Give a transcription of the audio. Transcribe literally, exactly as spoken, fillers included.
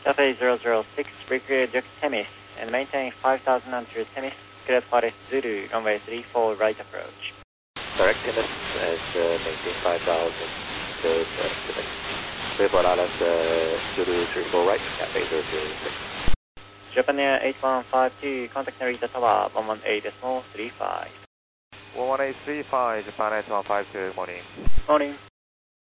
Cathay zero zero six, recreate Direct Temis, and maintain five thousand under Temis, clear Paris Zulu, runway three four right approach. Direct Temis as uh, maintain five thousand, clear Temis. Clear Paris uh, Zulu three four right, Cathay zero zero six. Japan Air eight one five two, contact Narita Tower, one one eight point three five. one one eight three five, Japan eight one five two, morning. Morning.